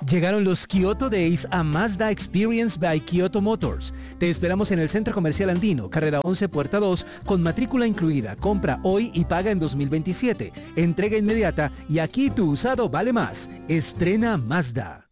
Llegaron los Kyoto Days a Mazda Experience by Kyoto Motors. Te esperamos en el Centro Comercial Andino, carrera 11, puerta 2, con matrícula incluida. Compra hoy y paga en 2027. Entrega inmediata y aquí tu usado vale más. Estrena Mazda.